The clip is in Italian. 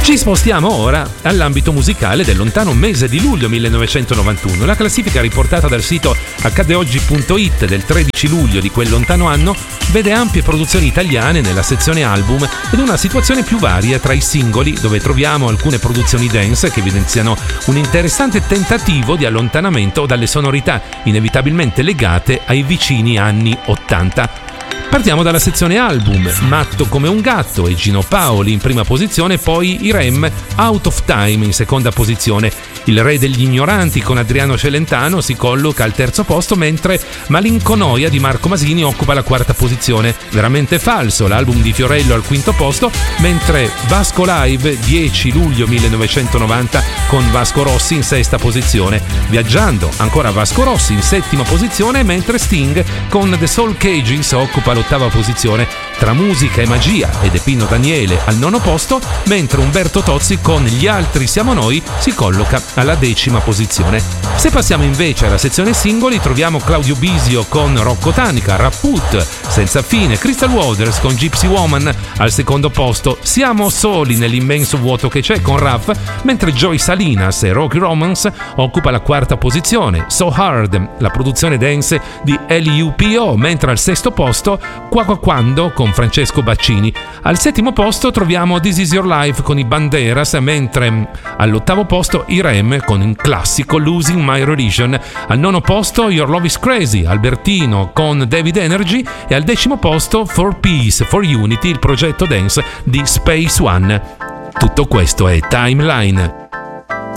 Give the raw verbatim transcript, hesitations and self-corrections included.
Ci spostiamo ora all'ambito musicale del lontano mese di luglio millenovecentonovantuno. La classifica riportata dal sito accade oggi punto it del tredici luglio di quel lontano anno vede ampie produzioni italiane nella sezione album ed una situazione più varia tra i singoli, dove troviamo alcune produzioni dance che evidenziano un interessante tentativo di allontanamento dalle sonorità inevitabilmente legate ai vicini anni ottanta. Partiamo dalla sezione album, Matto come un gatto e Gino Paoli in prima posizione, poi i Rem, Out of Time in seconda posizione. Il re degli ignoranti con Adriano Celentano si colloca al terzo posto, mentre Malinconoia di Marco Masini occupa la quarta posizione. Veramente falso, l'album di Fiorello al quinto posto, mentre Vasco Live dieci luglio millenovecentonovanta con Vasco Rossi in sesta posizione. Viaggiando, ancora Vasco Rossi in settima posizione, mentre Sting con The Soul Cages occupa l'ottava posizione. Tra musica e magia ed Pino Daniele al nono posto, mentre Umberto Tozzi con Gli altri siamo noi si colloca alla decima posizione. Se passiamo invece alla sezione singoli, troviamo Claudio Bisio con Rocco Tanica, Rapput, Senza fine, Crystal Waters con Gypsy Woman al secondo posto, Siamo soli nell'immenso vuoto che c'è con Raff, mentre Joy Salinas e Rocky Romance occupa la quarta posizione. So Hard, la produzione dance di L U P O, mentre al sesto posto Qua Qua Quando con Francesco Baccini. Al settimo posto troviamo This Is Your Life con i Banderas, mentre all'ottavo posto i Rem con il classico Losing My Religion. Al nono posto Your Love Is Crazy, Albertino con David Energy, e al decimo posto For Peace, For Unity, il progetto dance di Space One. Tutto questo è Timeline.